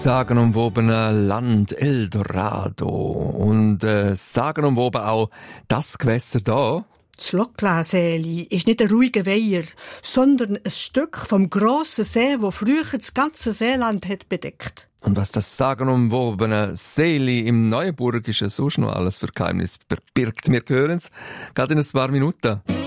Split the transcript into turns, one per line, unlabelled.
Sagenumwobene Land Eldorado und sagenumwoben auch das Gewässer da.
Das Lockläseli ist nicht ein ruhiger Weiher, sondern ein Stück vom grossen See, wo früher das ganze Seeland hat bedeckt.
Und was das sagenumwobene Seeli im Neuenburgischen sonst noch alles für Geheimnis verbirgt, wir hören's gerade in ein paar Minuten.